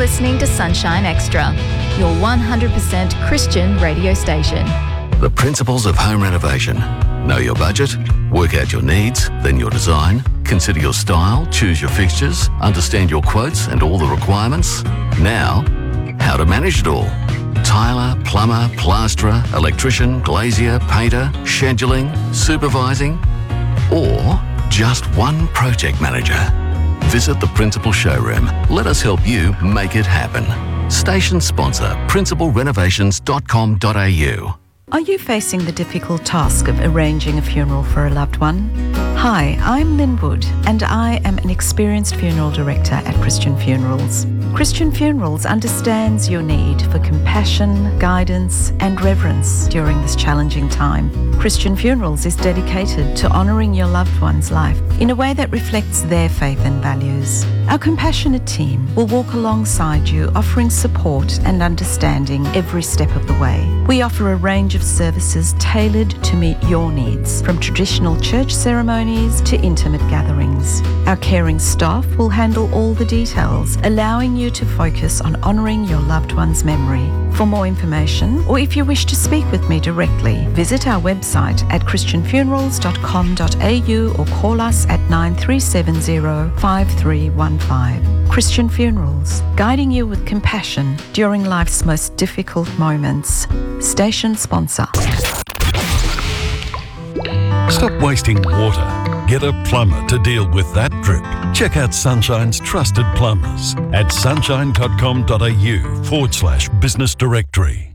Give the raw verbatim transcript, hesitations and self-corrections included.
listening to Sunshine Extra, your one hundred percent Christian radio station. The principles of home renovation. Know your budget, work out your needs, then your design, consider your style, choose your fixtures, understand your quotes and all the requirements. Now, how to manage it all. Tiler, plumber, plasterer, electrician, glazier, painter, scheduling, supervising, or just one project manager. Visit the Principal Showroom. Let us help you make it happen. Station sponsor, principal renovations dot com dot a u. Are you facing the difficult task of arranging a funeral for a loved one? Hi, I'm Lynn Wood, and I am an experienced funeral director at Christian Funerals. Christian Funerals understands your need for compassion, guidance, and reverence during this challenging time. Christian Funerals is dedicated to honouring your loved one's life in a way that reflects their faith and values. Our compassionate team will walk alongside you, offering support and understanding every step of the way. We offer a range of services tailored to meet your needs, from traditional church ceremonies to intimate gatherings. Our caring staff will handle all the details, allowing you to focus on honouring your loved one's memory. For more information, or if you wish to speak with me directly, visit our website at christian funerals dot com dot a u or call us at nine three seven zero, five three one five. Christian Funerals, guiding you with compassion during life's most difficult moments. Station sponsor. Stop wasting water. Get a plumber to deal with that drip. Check out Sunshine's trusted plumbers at sunshine dot com dot a u forward slash business directory.